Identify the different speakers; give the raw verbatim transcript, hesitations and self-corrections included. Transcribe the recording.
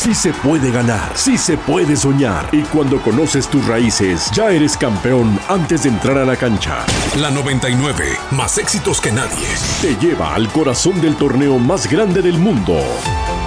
Speaker 1: Sí se puede ganar, sí se puede soñar. Y cuando conoces tus raíces, ya eres campeón antes de entrar a la cancha.
Speaker 2: La noventa y nueve, más éxitos que nadie.
Speaker 1: Te lleva al corazón del torneo más grande del mundo.